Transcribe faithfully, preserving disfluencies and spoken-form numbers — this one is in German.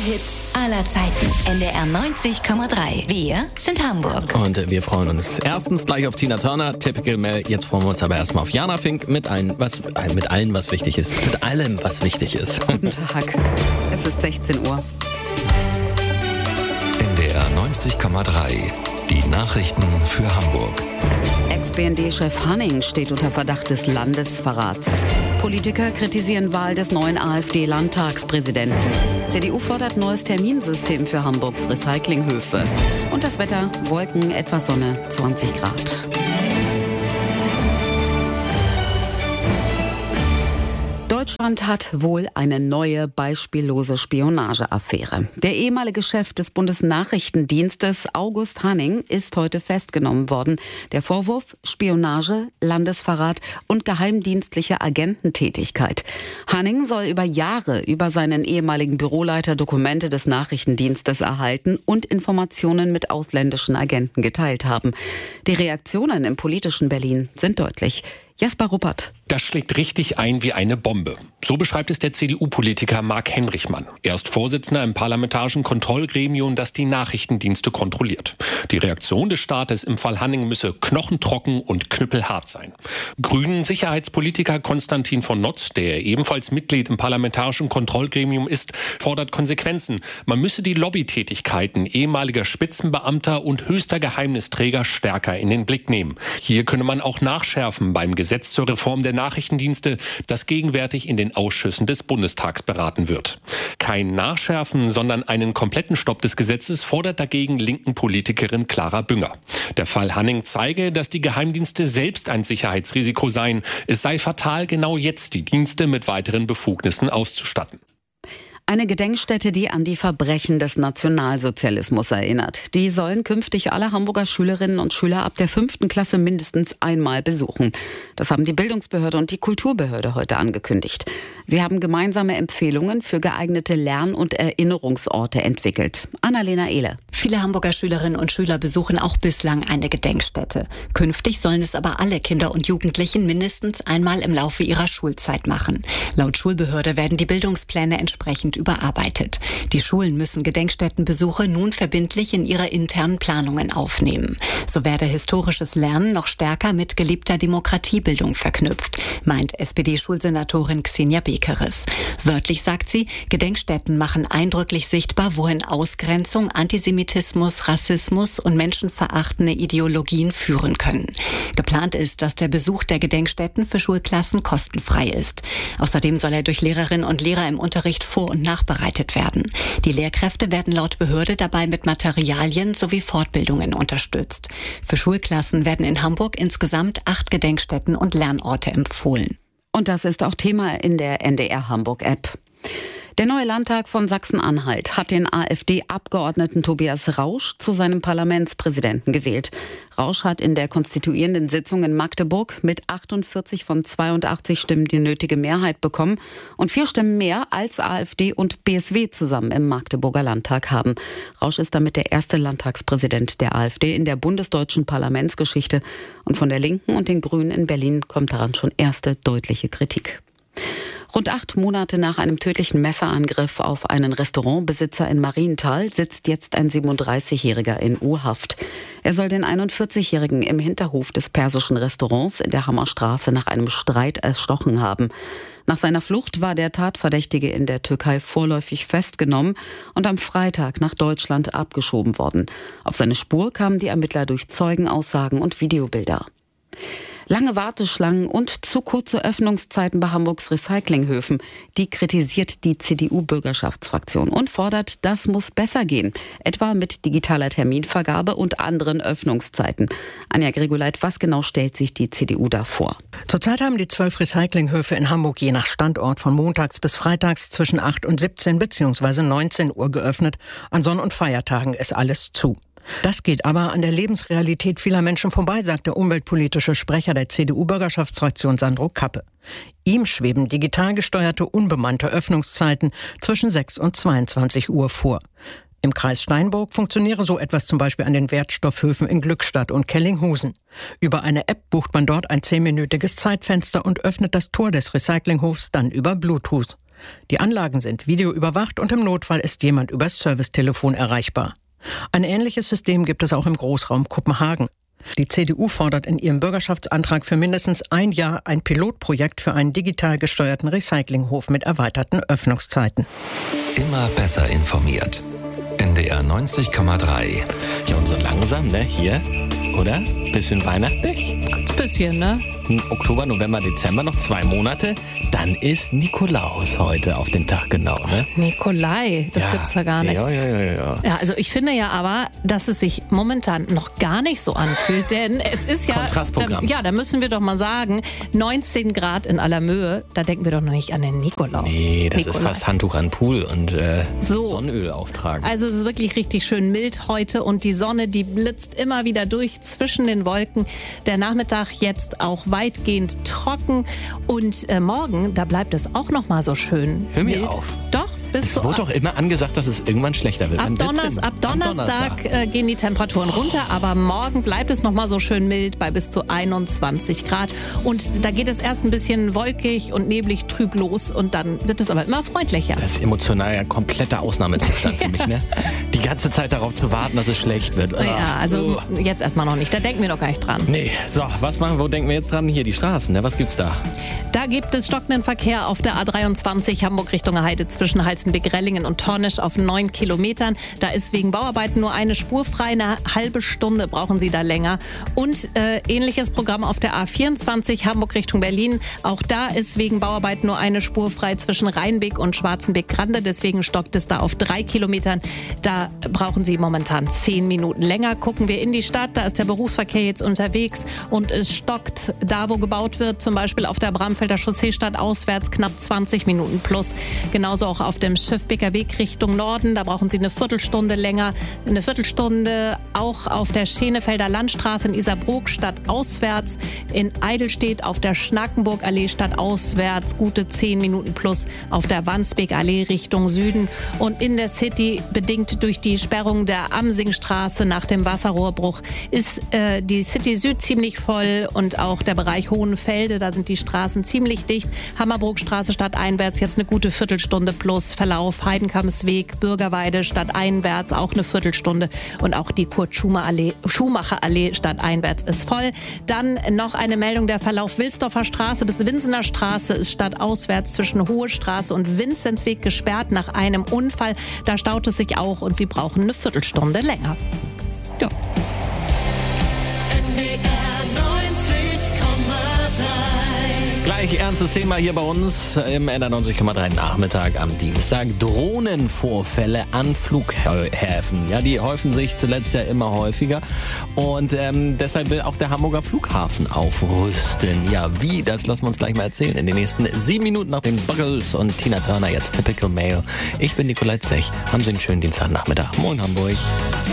Hits aller Zeiten. N D R neunzig Komma drei. Wir sind Hamburg. Und wir freuen uns erstens gleich auf Tina Turner, Typical Mel. Jetzt freuen wir uns aber erstmal auf Jana Fink mit, ein, was, mit allem, was wichtig ist. Mit allem, was wichtig ist. Guten Tag. Es ist sechzehn Uhr. N D R neunzig Komma drei. Die Nachrichten für Hamburg. Ex-B N D-Chef Hanning steht unter Verdacht des Landesverrats. Politiker kritisieren Wahl des neuen AfD-Landtagspräsidenten. C D U fordert neues Terminsystem für Hamburgs Recyclinghöfe. Und das Wetter, Wolken, etwas Sonne, zwanzig Grad. Deutschland hat wohl eine neue, beispiellose Spionageaffäre. Der ehemalige Chef des Bundesnachrichtendienstes, August Hanning, ist heute festgenommen worden. Der Vorwurf: Spionage, Landesverrat und geheimdienstliche Agententätigkeit. Hanning soll über Jahre über seinen ehemaligen Büroleiter Dokumente des Nachrichtendienstes erhalten und Informationen mit ausländischen Agenten geteilt haben. Die Reaktionen im politischen Berlin sind deutlich. Jasper Ruppert. Das schlägt richtig ein wie eine Bombe. So beschreibt es der C D U-Politiker Marc Henrichmann. Er ist Vorsitzender im parlamentarischen Kontrollgremium, das die Nachrichtendienste kontrolliert. Die Reaktion des Staates im Fall Hanning müsse knochentrocken und knüppelhart sein. Grünen Sicherheitspolitiker Konstantin von Notz, der ebenfalls Mitglied im parlamentarischen Kontrollgremium ist, fordert Konsequenzen. Man müsse die Lobbytätigkeiten ehemaliger Spitzenbeamter und höchster Geheimnisträger stärker in den Blick nehmen. Hier könne man auch nachschärfen beim Gesetz zur Reform der Nachrichtendienste, das gegenwärtig in den Ausschüssen des Bundestags beraten wird. Kein Nachschärfen, sondern einen kompletten Stopp des Gesetzes fordert dagegen linken Politikerin Clara Bünger. Der Fall Hanning zeige, dass die Geheimdienste selbst ein Sicherheitsrisiko seien. Es sei fatal, genau jetzt die Dienste mit weiteren Befugnissen auszustatten. Eine Gedenkstätte, die an die Verbrechen des Nationalsozialismus erinnert. Die sollen künftig alle Hamburger Schülerinnen und Schüler ab der fünften Klasse mindestens einmal besuchen. Das haben die Bildungsbehörde und die Kulturbehörde heute angekündigt. Sie haben gemeinsame Empfehlungen für geeignete Lern- und Erinnerungsorte entwickelt. Annalena Ehle. Viele Hamburger Schülerinnen und Schüler besuchen auch bislang eine Gedenkstätte. Künftig sollen es aber alle Kinder und Jugendlichen mindestens einmal im Laufe ihrer Schulzeit machen. Laut Schulbehörde werden die Bildungspläne entsprechend überarbeitet. Die Schulen müssen Gedenkstättenbesuche nun verbindlich in ihre internen Planungen aufnehmen. So werde historisches Lernen noch stärker mit gelebter Demokratiebildung verknüpft, meint S P D-Schulsenatorin Xenia Bekeres. Wörtlich sagt sie, Gedenkstätten machen eindrücklich sichtbar, wohin Ausgrenzung, Antisemitismus, Rassismus und menschenverachtende Ideologien führen können. Geplant ist, dass der Besuch der Gedenkstätten für Schulklassen kostenfrei ist. Außerdem soll er durch Lehrerinnen und Lehrer im Unterricht vor- und nachbereitet werden. Die Lehrkräfte werden laut Behörde dabei mit Materialien sowie Fortbildungen unterstützt. Für Schulklassen werden in Hamburg insgesamt acht Gedenkstätten und Lernorte empfohlen. Und das ist auch Thema in der N D R Hamburg-App. Der neue Landtag von Sachsen-Anhalt hat den AfD-Abgeordneten Tobias Rausch zu seinem Parlamentspräsidenten gewählt. Rausch hat in der konstituierenden Sitzung in Magdeburg mit achtundvierzig von zweiundachtzig Stimmen die nötige Mehrheit bekommen und vier Stimmen mehr als AfD und B S W zusammen im Magdeburger Landtag haben. Rausch ist damit der erste Landtagspräsident der AfD in der bundesdeutschen Parlamentsgeschichte. Und von der Linken und den Grünen in Berlin kommt daran schon erste deutliche Kritik. Rund acht Monate nach einem tödlichen Messerangriff auf einen Restaurantbesitzer in Marienthal sitzt jetzt ein siebenunddreißigjähriger in U-Haft. Er soll den einundvierzigjährigen im Hinterhof des persischen Restaurants in der Hammerstraße nach einem Streit erstochen haben. Nach seiner Flucht war der Tatverdächtige in der Türkei vorläufig festgenommen und am Freitag nach Deutschland abgeschoben worden. Auf seine Spur kamen die Ermittler durch Zeugenaussagen und Videobilder. Lange Warteschlangen und zu kurze Öffnungszeiten bei Hamburgs Recyclinghöfen, die kritisiert die C D U-Bürgerschaftsfraktion und fordert, das muss besser gehen, etwa mit digitaler Terminvergabe und anderen Öffnungszeiten. Anja Grigoleit, was genau stellt sich die C D U da vor? Zurzeit haben die zwölf Recyclinghöfe in Hamburg je nach Standort von montags bis freitags zwischen acht und siebzehn bzw. neunzehn Uhr geöffnet. An Sonn- und Feiertagen ist alles zu. Das geht aber an der Lebensrealität vieler Menschen vorbei, sagt der umweltpolitische Sprecher der C D U-Bürgerschaftsfraktion Sandro Kappe. Ihm schweben digital gesteuerte, unbemannte Öffnungszeiten zwischen sechs und zweiundzwanzig Uhr vor. Im Kreis Steinburg funktioniere so etwas zum Beispiel an den Wertstoffhöfen in Glückstadt und Kellinghusen. Über eine App bucht man dort ein zehnminütiges Zeitfenster und öffnet das Tor des Recyclinghofs dann über Bluetooth. Die Anlagen sind videoüberwacht und im Notfall ist jemand übers Servicetelefon erreichbar. Ein ähnliches System gibt es auch im Großraum Kopenhagen. Die C D U fordert in ihrem Bürgerschaftsantrag für mindestens ein Jahr ein Pilotprojekt für einen digital gesteuerten Recyclinghof mit erweiterten Öffnungszeiten. Immer besser informiert. N D R neunzig Komma drei. Ja, und so langsam, ne, hier, oder? Bisschen weihnachtlich? Ganz bisschen, ne? Oktober, November, Dezember, noch zwei Monate. Dann ist Nikolaus heute auf den Tag genau, ne? Nikolai, das ja. gibt's ja gar nicht. Ja, ja, ja, ja. Ja, also ich finde ja aber, dass es sich momentan noch gar nicht so anfühlt, denn es ist ja... Kontrastprogramm. Da, ja, da müssen wir doch mal sagen, neunzehn Grad in aller Mühe, da denken wir doch noch nicht an den Nikolaus. Nee, das Nikolai. ist fast Handtuch an den Pool und äh, so. Sonnenöl auftragen. Also es ist wirklich richtig schön mild heute und die Sonne, die blitzt immer wieder durch zwischen den Wolken. Der Nachmittag jetzt auch weitgehend trocken und äh, morgen, da bleibt es auch noch mal so schön Hör mir mild. auf. Doch, bis Es zu wurde doch immer angesagt, dass es irgendwann schlechter wird. Ab, Wann wird's Donners, denn? ab Donnerstag, Donnerstag. Äh, gehen die Temperaturen runter, aber morgen bleibt es noch mal so schön mild bei bis zu einundzwanzig Grad. Und da geht es erst ein bisschen wolkig und neblig trüb los und dann wird es aber immer freundlicher. Das ist emotional ja ein kompletter Ausnahmezustand für mich, ne? Die ganze Zeit darauf zu warten, dass es schlecht wird. Ja, also Oh. jetzt erstmal noch nicht, da denken wir doch gar nicht dran. Nee, so, was machen, wo denken wir jetzt dran? Hier, die Straßen, ne? Was gibt's da? Da gibt es stockenden Verkehr auf der A dreiundzwanzig Hamburg Richtung Heide zwischen Halstenbek-Rellingen und Tornisch auf neun Kilometern. Da ist wegen Bauarbeiten nur eine Spur frei. Eine halbe Stunde brauchen Sie da länger. Und äh, ähnliches Programm auf der A vierundzwanzig Hamburg Richtung Berlin. Auch da ist wegen Bauarbeiten nur eine Spur frei zwischen Rheinbeck und Schwarzenbeck-Grande. Deswegen stockt es da auf drei Kilometern. Da brauchen Sie momentan zehn Minuten länger. Gucken wir in die Stadt. Da ist der Berufsverkehr jetzt unterwegs und es stockt da, wo gebaut wird. Zum Beispiel auf der Bramfelder Chaussee stadtauswärts knapp zwanzig Minuten plus. Genauso auch auf dem Schiffbecker Weg Richtung Norden. Da brauchen Sie eine Viertelstunde länger. Eine Viertelstunde auch auf der Schenefelder Landstraße in Isarbrook stadtauswärts. In Eidelstedt auf der Schnackenburgallee stadtauswärts gute zehn Minuten plus. Auf der Wandsbekallee Richtung Süden. Und in der City, bedingt durch die Sperrung der Amsingstraße nach dem Wasserrohrbruch, ist äh, die City Süd ziemlich voll und auch der Bereich Hohenfelde. Da sind die Straßen ziemlich dicht. Hammerbrookstraße stadteinwärts jetzt eine gute Viertelstunde plus. Verlauf Heidenkampsweg, Bürgerweide stadteinwärts auch eine Viertelstunde. Und auch die Kurt-Schumacher-Allee stadteinwärts ist voll. Dann noch eine Meldung, der Verlauf Wilsdorfer Straße bis Winsener Straße ist stadtauswärts zwischen Hohe Straße und Vinzenzweg gesperrt nach einem Unfall. Da staut es sich auch und Sie brauchen eine Viertelstunde länger. Ja. Gleich ernstes Thema hier bei uns im N D R neunzig Komma drei Nachmittag am Dienstag. Drohnenvorfälle an Flughäfen. Ja, die häufen sich zuletzt ja immer häufiger. Und ähm, deshalb will auch der Hamburger Flughafen aufrüsten. Ja, wie? Das lassen wir uns gleich mal erzählen. In den nächsten sieben Minuten nach den Buggles und Tina Turner. Jetzt Typical Male. Ich bin Nikolai Zech. Haben Sie einen schönen Dienstagnachmittag. Moin Hamburg.